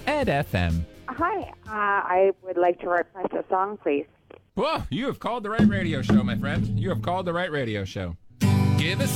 Ed FM. Hi, I would like to request a song, please. Whoa, you have called the right radio show, my friend. You have called the right radio show. Give us